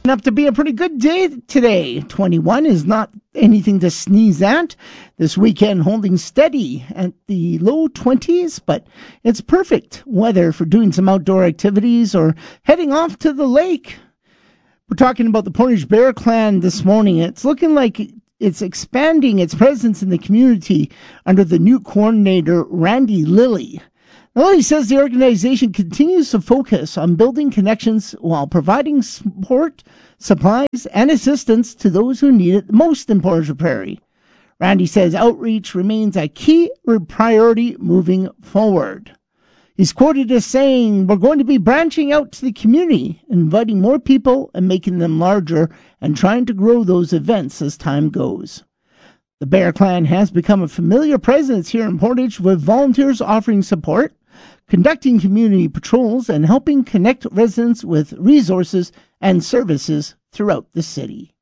shaping up to be a pretty good day today. 21 is not anything to sneeze at. This weekend holding steady at the low 20s, but it's perfect weather for doing some outdoor activities or heading off to the lake. We're talking about the Portage Bear Clan this morning. It's looking like it's expanding its presence in the community under the new coordinator, Randy Lilly. Lilly says the organization continues to focus on building connections while providing support, supplies, and assistance to those who need it most in Portage Prairie. Randy says outreach remains a key priority moving forward. He's quoted as saying, "We're going to be branching out to the community, inviting more people and making them larger and trying to grow those events as time goes." The Bear Clan has become a familiar presence here in Portage, with volunteers offering support, conducting community patrols, and helping connect residents with resources and services throughout the city.